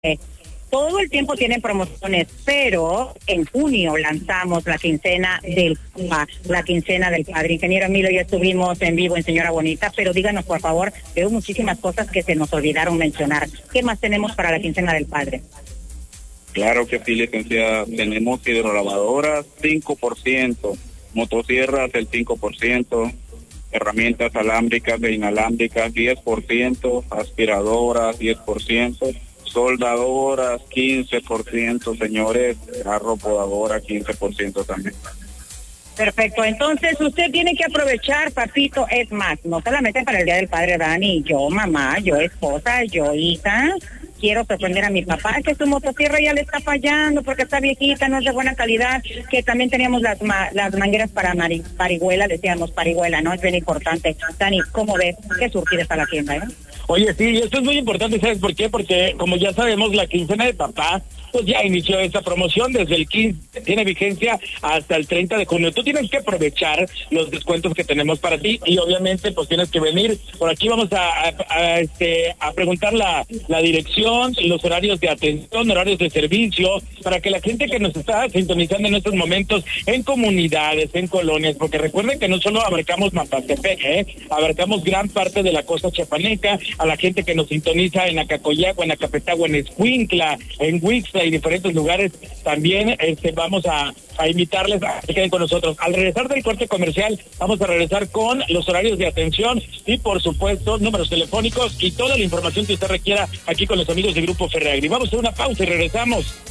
Todo el tiempo tienen promociones, pero en junio lanzamos la quincena del padre. Ingeniero Emilio, ya estuvimos en vivo en Señora Bonita, pero díganos por favor, veo muchísimas cosas que se nos olvidaron mencionar. ¿Qué más tenemos para la quincena del padre? Claro que sí, licenciada. Tenemos hidrolavadoras 5%, motosierras el 5%, herramientas alámbricas e inalámbricas 10%, aspiradoras 10%, soldadoras 15%, señores, carro podadora 15% también. Perfecto, entonces usted tiene que aprovechar, papito, es más, no solamente para el Día del Padre, Dani, yo mamá, yo esposa, yo hija, quiero sorprender a mi papá que su motosierra ya le está fallando porque está viejita, no es de buena calidad, que también teníamos las mangueras para parihuela, decíamos parihuela, ¿no? Es bien importante. Dani, ¿cómo ves? ¿Qué surtida está la tienda, Oye, sí, esto es muy importante, ¿sabes por qué? Porque como ya sabemos, la quincena de papá, pues ya inició esta promoción desde el 15, tiene vigencia hasta el 30 de junio. Tú tienes que aprovechar los descuentos que tenemos para ti y obviamente pues tienes que venir. Por aquí vamos a preguntar la dirección, los horarios de atención, horarios de servicio, para que la gente que nos está sintonizando en estos momentos en comunidades, en colonias, porque recuerden que no solo abarcamos Mapastepec, abarcamos gran parte de la costa chiapaneca, a la gente que nos sintoniza en Acacoyaco, en Acapetagua, en Escuintla, en Huixla y diferentes lugares, también vamos a invitarles a que queden con nosotros. Al regresar del corte comercial, vamos a regresar con los horarios de atención y, por supuesto, números telefónicos y toda la información que usted requiera aquí con los amigos de Grupo Ferreagri. Vamos a hacer una pausa y regresamos.